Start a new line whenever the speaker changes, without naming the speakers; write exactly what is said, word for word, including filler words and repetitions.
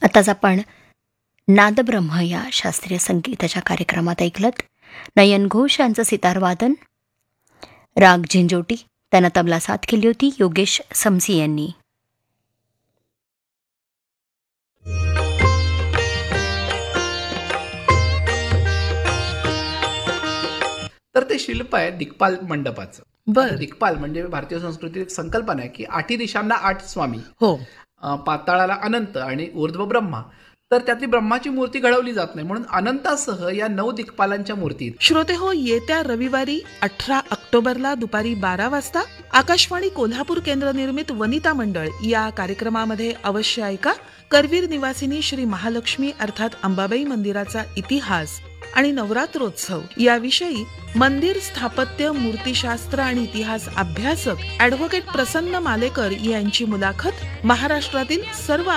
आताच आपण नादब्रह्म या शास्त्रीय संगीताच्या कार्यक्रमात ऐकलत नयन घोष यांचं सितारवादन, राग झिंजोटी. त्यांना तबला साथ केली होती योगेश समसी यांनी.
तर ते शिल्प आहे दिक्पाल मंडपाचं.
बर
दिक्पाल म्हणजे भारतीय संस्कृतीत एक संकल्पना आहे की आठी दिशांना आठ स्वामी,
हो
अं, पाताळाला अनंत आणि ऊर्ध्व ब्रह्मा. तर त्यातली ब्रह्माची मूर्ती घडवली जात नाही, म्हणून अनंतासह या नऊ दिक्पालांच्या मूर्ती.
श्रोते हो, येत्या रविवारी अठरा ऑक्टोबरला दुपारी बारा वाजता आकाशवाणी कोल्हापूर केंद्र निर्मित वनिता मंडळ या कार्यक्रमामध्ये अवश्य ऐका. करवीर निवासिनी श्री महालक्ष्मी अर्थात अंबाबाई मंदिराचा इतिहास आणि नवरात्रोत्सव याविषयी मंदिर स्थापत्य, मूर्तिशास्त्र आणि इतिहास अभ्यासक ॲडव्होकेट प्रसन्न मालेकर यांची मुलाखत. महाराष्ट्रातील सर्व